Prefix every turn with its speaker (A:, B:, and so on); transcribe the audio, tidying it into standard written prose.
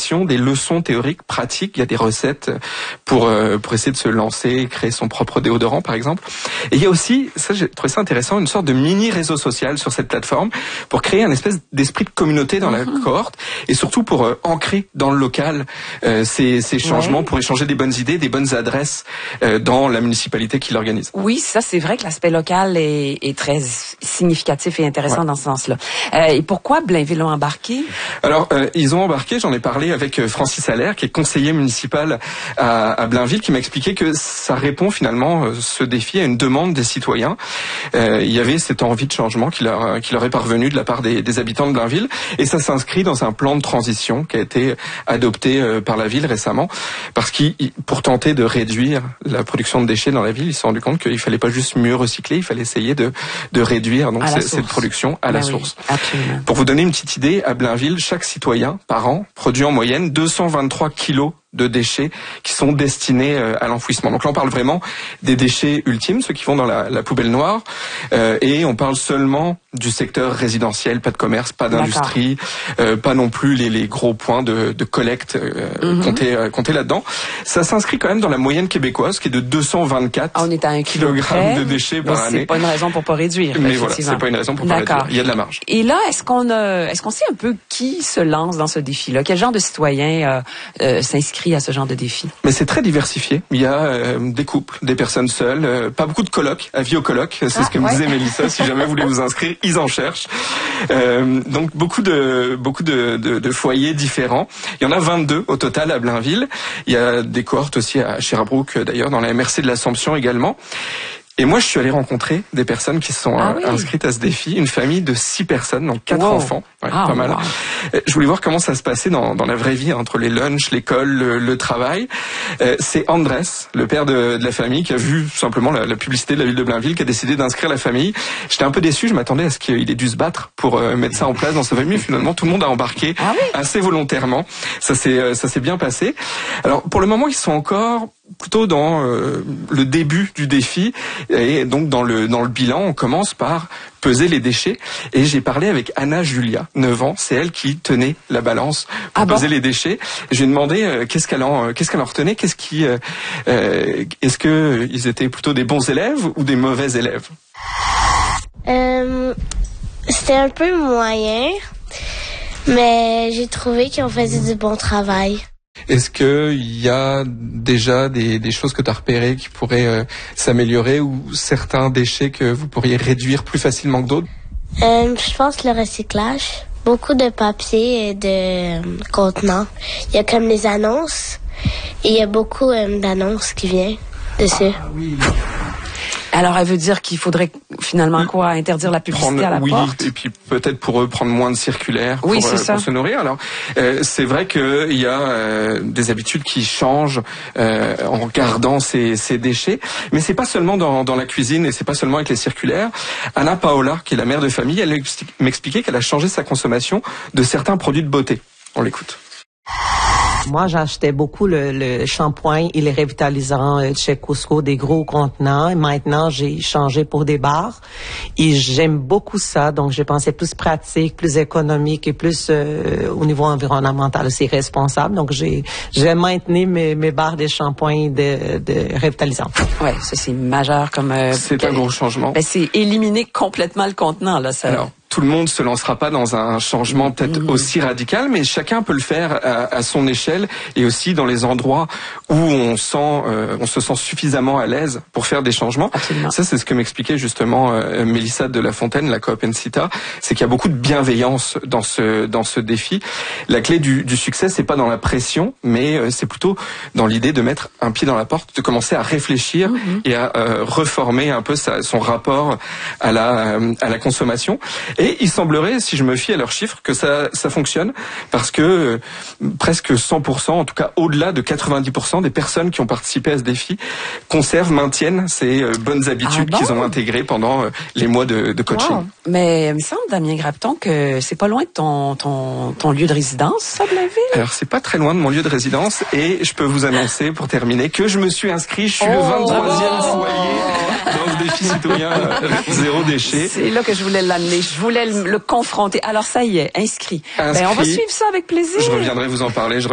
A: formation, des leçons théoriques, pratiques. Il y a des recettes pour essayer de se lancer, créer son propre déodorant, par exemple. Et il y a aussi, ça j'ai trouvé ça intéressant, une sorte de mini réseau social sur cette plateforme pour créer un espèce d'esprit de communauté dans la cohorte et surtout pour ancrer dans le local ces changements, pour échanger des bonnes idées, des bonnes adresses dans la municipalité qui l'organise.
B: Oui, ça c'est vrai que l'aspect local est très significatif et intéressant dans ce sens-là. Et pourquoi Blainville ont embarqué?
A: Alors, ils ont embarqué, j'en ai parlé avec Francis Allaire, qui est conseiller municipal à Blainville, qui m'a expliqué que ça répond finalement, ce défi, à une demande des citoyens. Il y avait cette envie de changement qui leur est parvenue de la part des habitants de Blainville, et ça s'inscrit dans un plan de transition qui a été adopté par la ville récemment, parce pour tenter de réduire la production de déchets dans la ville, ils se sont rendus compte qu'il fallait pas juste mieux recycler, il fallait essayer de réduire donc cette production à la source.
B: Absolument.
A: Pour vous donner une petite idée, à Blainville, chaque citoyen par an produit en moyenne 223 kilos de déchets qui sont destinés à l'enfouissement. Donc là, on parle vraiment des déchets ultimes, ceux qui vont dans la poubelle noire, et on parle seulement du secteur résidentiel, pas de commerce, pas d'industrie, pas non plus les gros points de collecte comptés là-dedans. Ça s'inscrit quand même dans la moyenne québécoise, qui est de 224
B: on est à 1
A: kilogrammes de déchets par année.
B: C'est pas une raison pour pas réduire.
A: Mais voilà, c'est pas une raison pour pas réduire. Il y a de la marge.
B: Et là, est-ce qu'on sait un peu qui se lance dans ce défi-là? Quel genre de citoyen s'inscrit à ce genre de défi?
A: Mais c'est très diversifié. Il y a des couples, des personnes seules, pas beaucoup de colocs, avis aux colocs, c'est ce que me disait Mélissa. Si jamais vous voulez vous inscrire, ils en cherchent. Donc beaucoup de foyers différents. Il y en a 22 au total à Blainville. Il y a des cohortes aussi à Sherbrooke, d'ailleurs, dans la MRC de l'Assomption également. Et moi, je suis allé rencontrer des personnes qui sont inscrites à ce défi. Une famille de 6 personnes, donc 4 enfants. Ouais, pas mal. Wow. Je voulais voir comment ça se passait dans la vraie vie, entre les lunchs, l'école, le travail. C'est Andrés, le père de la famille, qui a vu simplement la publicité de la ville de Blainville, qui a décidé d'inscrire la famille. J'étais un peu déçu, je m'attendais à ce qu'il ait dû se battre pour mettre ça en place dans sa famille. Finalement, tout le monde a embarqué assez volontairement. Ça s'est bien passé. Alors, pour le moment, ils sont encore plutôt dans le début du défi, et donc dans le bilan, on commence par peser les déchets, et j'ai parlé avec Anna Julia, 9 ans, c'est elle qui tenait la balance pour peser les déchets. Je lui ai demandé qu'est-ce qu'elle en retenait, est-ce que ils étaient plutôt des bons élèves ou des mauvais élèves?
C: C'était un peu moyen, mais j'ai trouvé qu'on faisait du bon travail.
A: Est-ce qu'il y a déjà des choses que tu as repérées qui pourraient s'améliorer, ou certains déchets que vous pourriez réduire plus facilement que d'autres?
C: Je pense le recyclage. Beaucoup de papier et de contenants. Il y a comme les annonces, et il y a beaucoup d'annonces qui viennent dessus.
A: Ah, oui.
B: Alors, elle veut dire qu'il faudrait finalement interdire la publicité à la porte?
A: Oui, et puis peut-être pour eux prendre moins de circulaires pour se nourrir. Alors, c'est vrai qu'il y a des habitudes qui changent en gardant ces déchets, mais c'est pas seulement dans la cuisine, et c'est pas seulement avec les circulaires. Anna Paola, qui est la mère de famille, elle m'expliquait qu'elle a changé sa consommation de certains produits de beauté. On l'écoute.
D: Moi, j'achetais beaucoup le shampoing et les revitalisants chez Costco, des gros contenants. Et maintenant, j'ai changé pour des barres. Et j'aime beaucoup ça. Donc, je pensais plus pratique, plus économique et plus au niveau environnemental aussi responsable. Donc, j'ai maintenu mes barres de shampoing de revitalisants.
B: Ouais, ça c'est majeur comme.
A: C'est un gros changement.
B: Ben, c'est éliminer complètement le contenant là. Ça.
A: Alors, tout le monde se lancera pas dans un changement peut-être aussi radical, mais chacun peut le faire à son échelle, et aussi dans les endroits où on se sent suffisamment à l'aise pour faire des changements.
B: Absolument.
A: Ça, c'est ce que m'expliquait justement Mélissa de La Fontaine, la coop Encita, c'est qu'il y a beaucoup de bienveillance dans ce défi. La clé du succès, c'est pas dans la pression, mais c'est plutôt dans l'idée de mettre un pied dans la porte, de commencer à réfléchir et à reformer un peu son rapport à la consommation. Et il semblerait, si je me fie à leurs chiffres, que ça fonctionne, parce que presque 100%, en tout cas au-delà de 90% des personnes qui ont participé à ce défi maintiennent ces bonnes habitudes qu'ils ont intégrées pendant les mois de coaching.
B: Wow. Mais il me semble, Damien Grapton, que c'est pas loin de ton lieu de résidence, ça, Blainville? Alors,
A: c'est pas très loin de mon lieu de résidence, et je peux vous annoncer, pour terminer, que je me suis inscrit, je suis le 23e foyer dans ce défi citoyen zéro déchet.
B: C'est là que je voulais l'amener, je voulais le confronter. Alors ça y est, inscrit. Ben, on va suivre ça avec plaisir.
A: Je reviendrai vous en parler.